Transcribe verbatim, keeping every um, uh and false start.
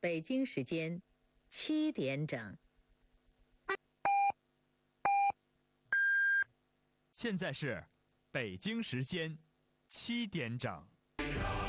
北京时间七点整。 现在是北京时间七点整。